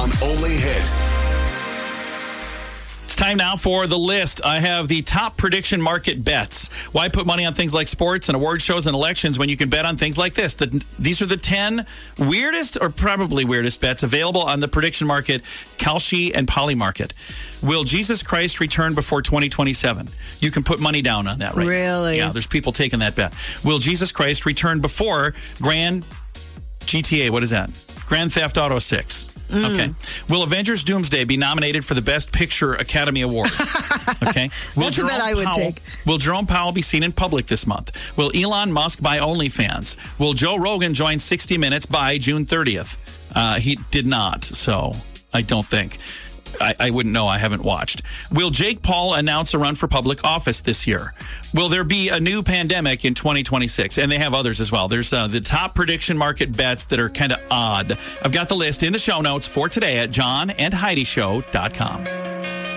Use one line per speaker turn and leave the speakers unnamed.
on Only Hit.
It's time now for the list. I have the top prediction market bets. Why put money on things like sports and award shows and elections when you can bet on things like this? These are the 10 weirdest or probably weirdest bets available on the prediction market, Kalshi and Polymarket. Will Jesus Christ return before 2027? You can put money down on that right
Really?
now. Yeah, there's people taking that bet. Will Jesus Christ return before Grand GTA? What is that? Grand Theft Auto 6. Okay. Will Avengers Doomsday be nominated for the Best Picture Academy Award? Okay.
That's a bet I would take.
Will Jerome Powell be seen in public this month? Will Elon Musk buy OnlyFans? Will Joe Rogan join 60 Minutes by June 30th? He did not, so I don't think. I wouldn't know. I haven't watched. Will Jake Paul announce a run for public office this year? Will there be a new pandemic in 2026? And they have others as well. There's the top prediction market bets that are kind of odd. I've got the list in the show notes for today at johnandheidishow.com.